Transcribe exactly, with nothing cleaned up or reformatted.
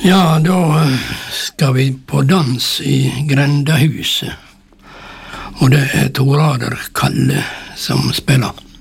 Ja, då ska vi på dans i Grändahuset. Och det är Torader Kalle som spelar.